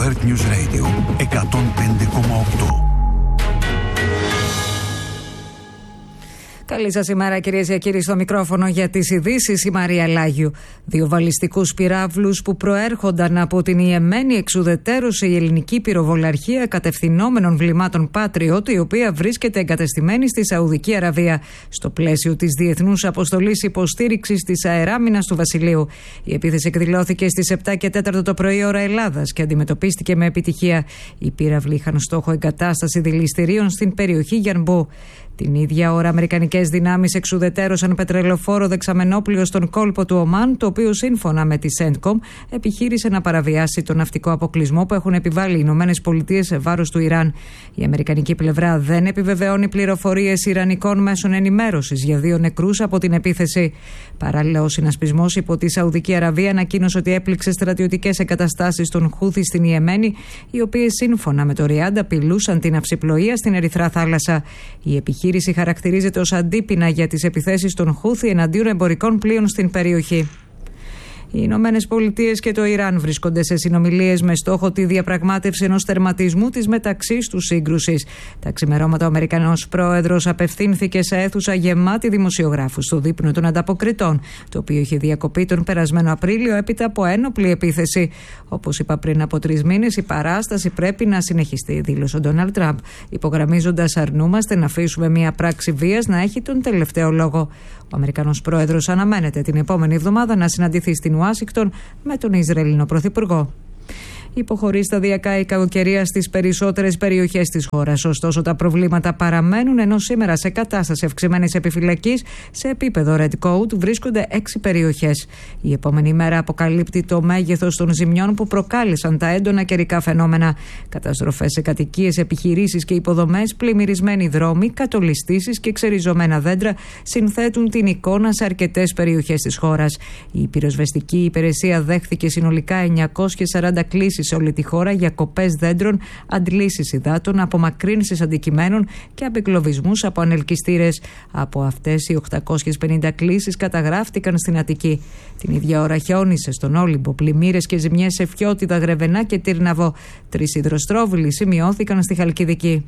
Earth News Radio 105,8. Καλή σας ημέρα, κυρίες και κύριοι, στο μικρόφωνο για τις ειδήσεις η Μαρία Λάγιου. 2 βαλιστικούς πυράβλους που προέρχονταν από την Ιεμένη εξουδετέρωσε η ελληνική πυροβολαρχία κατευθυνόμενων βλημάτων Patriot, η οποία βρίσκεται εγκατεστημένη στη Σαουδική Αραβία, στο πλαίσιο της Διεθνούς Αποστολής Υποστήριξης της Αεράμινας του Βασιλείου. Η επίθεση εκδηλώθηκε στις 7 και 4 το πρωί ώρα Ελλάδας και αντιμετωπίστηκε με επιτυχία. Οι πύραυλοι είχαν στόχο εγκατάσταση δηληστηρίων στην περιοχή Γιανμπού. Την ίδια ώρα, αμερικανικές δυνάμεις εξουδετέρωσαν πετρελοφόρο δεξαμενόπλιο στον κόλπο του Ομάν, το οποίο σύμφωνα με τη CENTCOM επιχείρησε να παραβιάσει τον ναυτικό αποκλεισμό που έχουν επιβάλει οι Ηνωμένες Πολιτείες σε βάρος του Ιράν. Η αμερικανική πλευρά δεν επιβεβαιώνει πληροφορίες ιρανικών μέσων ενημέρωσης για 2 νεκρούς από την επίθεση. Παράλληλα, ο συνασπισμός υπό τη Σαουδική Αραβία ανακοίνωσε ότι έπληξε στρατιωτικές εγκαταστάσεις των Χούθι στην Ιεμένη, οι οποίες σύμφωνα με το Ριάντ απειλούσαν την ναυσιπλοεία στην Ερυθρά Θάλασσα. Η επιχείρηση χαρακτηρίζεται ως αντίπεινα για τις επιθέσεις των Χούθι εναντίον εμπορικών πλοίων στην περιοχή. Οι Ηνωμένες Πολιτείες και το Ιράν βρίσκονται σε συνομιλίες με στόχο τη διαπραγμάτευση ενός τερματισμού της μεταξύς τους σύγκρουσης. Τα ξημερώματα ο Αμερικανός πρόεδρος απευθύνθηκε σε αίθουσα γεμάτη δημοσιογράφους στο δείπνο των ανταποκριτών, το οποίο είχε διακοπεί τον περασμένο Απρίλιο έπειτα από ένοπλη επίθεση. Όπως είπα πριν από 3 μήνες, η παράσταση πρέπει να συνεχιστεί, δήλωσε ο Ντόναλντ Τραμπ, υπογραμμίζοντας: αρνούμαστε να αφήσουμε μια πράξη βίας να έχει τον τελευταίο λόγο. Ο Αμερικανός πρόεδρος αναμένεται την επόμενη εβδομάδα να συναντηθεί στην Ουάσιγκτον με τον Ισραηλινό Πρωθυπουργό. Υποχωρεί σταδιακά η κακοκαιρία στις περισσότερες περιοχές της χώρας. Ωστόσο, τα προβλήματα παραμένουν, ενώ σήμερα σε κατάσταση αυξημένης επιφυλακής σε επίπεδο Red Code βρίσκονται 6 περιοχές. Η επόμενη μέρα αποκαλύπτει το μέγεθος των ζημιών που προκάλεσαν τα έντονα καιρικά φαινόμενα. Καταστροφές σε κατοικίες, επιχειρήσεις και υποδομές, πλημμυρισμένοι δρόμοι, κατολιστήσεις και ξεριζωμένα δέντρα συνθέτουν την εικόνα σε αρκετές περιοχές της χώρας. Η πυροσβεστική υπηρεσία δέχθηκε συνολικά 940 κλήσεις σε όλη τη χώρα για κοπές δέντρων, αντλήσεις υδάτων, απομακρύνσεις αντικειμένων και απεγκλωβισμούς από ανελκυστήρες. Από αυτές, οι 850 κλήσεις καταγράφτηκαν στην Αττική. Την ίδια ώρα χιόνισε στον Όλυμπο, πλημμύρες και ζημιές σε Φιώτιδα, Γρεβενά και Τύρναβο. 3 υδροστρόβιλοι σημειώθηκαν στη Χαλκιδική.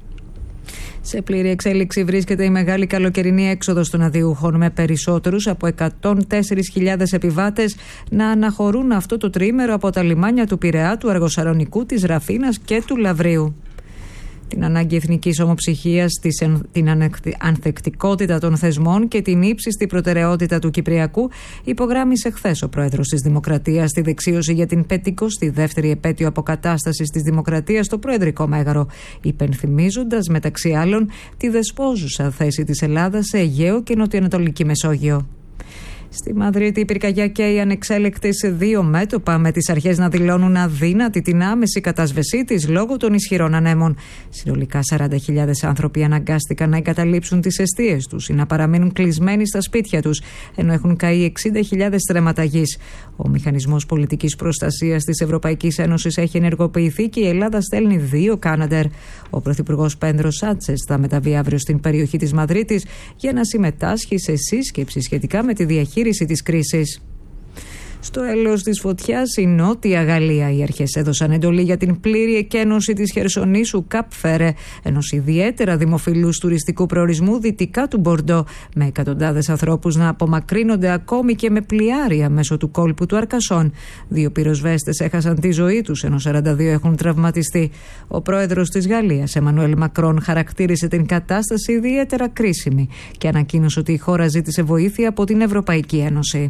Σε πλήρη εξέλιξη βρίσκεται η μεγάλη καλοκαιρινή έξοδος των αδειούχων, με περισσότερους από 104.000 επιβάτες να αναχωρούν αυτό το τριήμερο από τα λιμάνια του Πειραιά, του Αργοσαλονικού, της Ραφίνας και του Λαβρίου. Την ανάγκη εθνικής ομοψυχίας, την ανθεκτικότητα των θεσμών και την ύψιστη προτεραιότητα του Κυπριακού υπογράμμισε χθες ο πρόεδρος της Δημοκρατίας στη δεξίωση για την 52η επέτειο αποκατάστασης της Δημοκρατίας στο Προεδρικό Μέγαρο, υπενθυμίζοντας μεταξύ άλλων τη δεσπόζουσα θέση της Ελλάδας σε Αιγαίο και Νοτιοανατολική Μεσόγειο. Στη Μαδρίτη, οι πυρκαγιά και οι ανεξέλεκτοι σε 2 μέτωπα, με τις αρχές να δηλώνουν αδύνατη την άμεση κατάσβεσή της λόγω των ισχυρών ανέμων. Συνολικά 40.000 άνθρωποι αναγκάστηκαν να εγκαταλείψουν τις εστίες τους ή να παραμείνουν κλεισμένοι στα σπίτια τους, ενώ έχουν καεί 60.000 στρέμματα γης. Ο μηχανισμός πολιτικής προστασίας της Ευρωπαϊκής Ένωσης έχει ενεργοποιηθεί και η Ελλάδα στέλνει 2 Κάναντερ. Ο Πρωθυπουργός Πέντρο Σάντσες θα μεταβεί αύριο στην περιοχή της Μαδρίτης για να συμμετάσχει σε σύσκεψη σχετικά με τη διαχείριση της κρίσης. Στο έλεος της φωτιάς, η Νότια Γαλλία, οι αρχές έδωσαν εντολή για την πλήρη εκένωση της Χερσονήσου Καπ Φέρε, ενός ιδιαίτερα δημοφιλούς τουριστικού προορισμού δυτικά του Μπορντό, με εκατοντάδες ανθρώπους να απομακρύνονται ακόμη και με πλοιάρια μέσω του κόλπου του Αρκασόν. 2 πυροσβέστες έχασαν τη ζωή τους, ενώ 42 έχουν τραυματιστεί. Ο πρόεδρος της Γαλλίας, Εμμανουέλ Μακρόν, χαρακτήρισε την κατάσταση ιδιαίτερα κρίσιμη και ανακοίνωσε ότι η χώρα ζήτησε βοήθεια από την Ευρωπαϊκή Ένωση.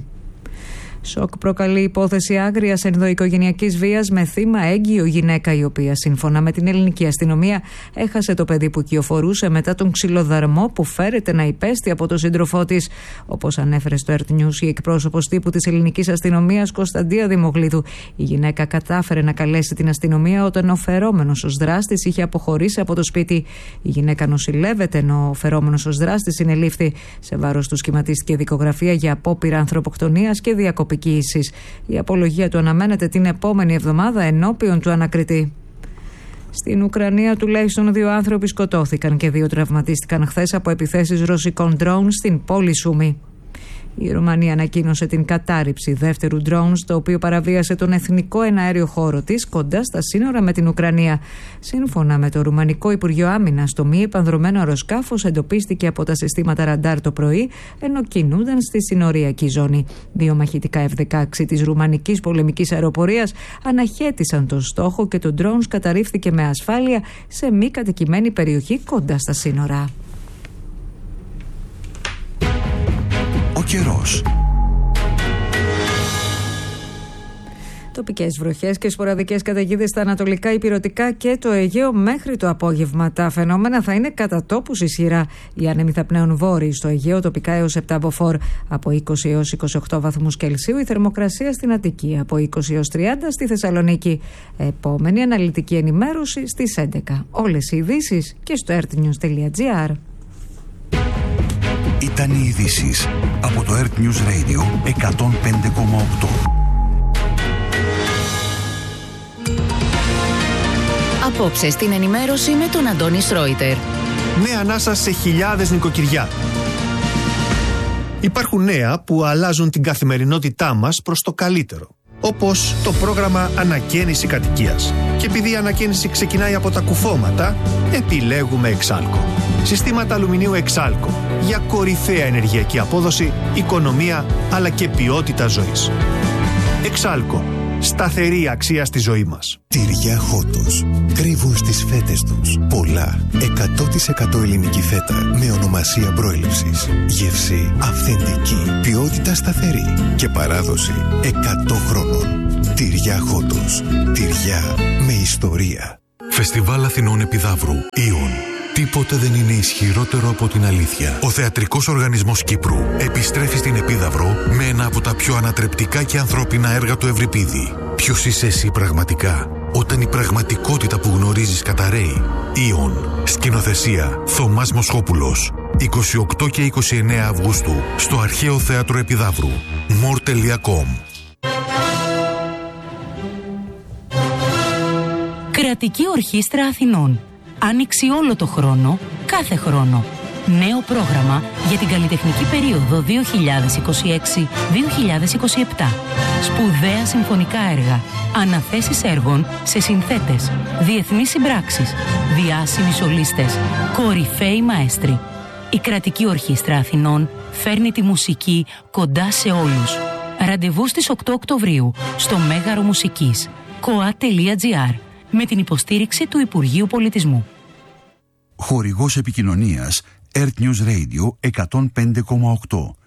Σοκ προκαλεί υπόθεση άγριας ενδοοικογενειακής βίας με θύμα έγκυο γυναίκα, η οποία σύμφωνα με την ελληνική αστυνομία έχασε το παιδί που κυοφορούσε μετά τον ξυλοδαρμό που φέρεται να υπέστη από τον σύντροφό της. Όπως ανέφερε στο Earth News η εκπρόσωπος τύπου της ελληνικής αστυνομίας Κωνσταντία Δημογλίδου, η γυναίκα κατάφερε να καλέσει την αστυνομία όταν ο φερόμενος ως δράστης είχε αποχωρήσει από το σπίτι. Η γυναίκα νοσηλεύεται, ενώ ο φερόμενος ως δράστης συνελήφθη. Σε βάρος του σχηματίστηκε δικογραφία για απόπειρα ανθρωποκτονίας και διακοπής. Η απολογία του αναμένεται την επόμενη εβδομάδα ενώπιον του ανακριτή. Στην Ουκρανία τουλάχιστον 2 άνθρωποι σκοτώθηκαν και 2 τραυματίστηκαν χθες από επιθέσεις ρωσικών ντρόουν στην πόλη Σούμι. Η Ρουμανία ανακοίνωσε την κατάρριψη δεύτερου ντρόουν, το οποίο παραβίασε τον εθνικό εναέριο χώρο της κοντά στα σύνορα με την Ουκρανία. Σύμφωνα με το Ρουμανικό Υπουργείο Άμυνας, το μη επανδρωμένο αεροσκάφος εντοπίστηκε από τα συστήματα ραντάρ το πρωί, ενώ κινούνταν στη συνοριακή ζώνη. Δύο μαχητικά F-16 της Ρουμανικής πολεμικής αεροπορίας αναχέτησαν τον στόχο και το ντρόουν καταρρίφθηκε με ασφάλεια σε μη κατοικημένη περιοχή κοντά στα σύνορα. Ο καιρός. Τοπικές βροχές και σποραδικές καταιγίδες στα ανατολικά ηπειρωτικά και το Αιγαίο μέχρι το απόγευμα. Τα φαινόμενα θα είναι κατά τόπους ισχυρά. Οι άνεμοι θα πνέουν βόρειοι στο Αιγαίο, τοπικά έως 7 μποφόρ, από 20 έως 28 βαθμούς Κελσίου. Η θερμοκρασία στην Αττική από 20 έως 30 στη Θεσσαλονίκη. Επόμενη αναλυτική ενημέρωση στις 11. Όλες οι ειδήσεις και στο earthnews.gr. Ήταν οι ειδήσεις από το Earth News Radio 105,8. Απόψε στην ενημέρωση με τον Αντώνη Σρόιτερ. Νέα ανάσα σε χιλιάδες νοικοκυριά. Υπάρχουν νέα που αλλάζουν την καθημερινότητά μας προς το καλύτερο. Όπως το πρόγραμμα Ανακαίνιση Κατοικίας. Και επειδή η ανακαίνιση ξεκινάει από τα κουφώματα, επιλέγουμε Εξάλκο. Συστήματα αλουμινίου Εξάλκο για κορυφαία ενεργειακή απόδοση, οικονομία αλλά και ποιότητα ζωής. Εξάλκο. Σταθερή αξία στη ζωή μας. Τυριά Χότος. Κρύβουν στις φέτες τους πολλά 100% ελληνική φέτα με ονομασία προέλευσης. Γεύση αυθεντική, ποιότητα σταθερή και παράδοση 100 χρόνων. Τυριά Χότος. Τυριά με ιστορία. Φεστιβάλ Αθηνών Επιδαύρου. Ιον. Τίποτε δεν είναι ισχυρότερο από την αλήθεια. Ο Θεατρικός Οργανισμός Κύπρου επιστρέφει στην Επίδαυρο με ένα από τα πιο ανατρεπτικά και ανθρώπινα έργα του Ευρυπίδη. Ποιος είσαι εσύ πραγματικά, όταν η πραγματικότητα που γνωρίζεις καταραίει. Ιον. Σκηνοθεσία Θωμάς Μοσχόπουλος. 28 και 29 Αυγούστου στο Αρχαίο Θέατρο Επιδαύρου. more.com. Κρατική Ορχήστρα Αθηνών. Άνοιξη όλο το χρόνο, κάθε χρόνο. Νέο πρόγραμμα για την καλλιτεχνική περίοδο 2026-2027. Σπουδαία συμφωνικά έργα, αναθέσεις έργων σε συνθέτες, διεθνείς συμπράξεις, διάσημοι σολίστες, κορυφαίοι μαέστροι. Η Κρατική Ορχήστρα Αθηνών φέρνει τη μουσική κοντά σε όλους. Ραντεβού στις 8 Οκτωβρίου στο Μέγαρο Μουσικής, koa.gr, με την υποστήριξη του Υπουργείου Πολιτισμού. Χορηγός επικοινωνίας Earth News Radio 105,8.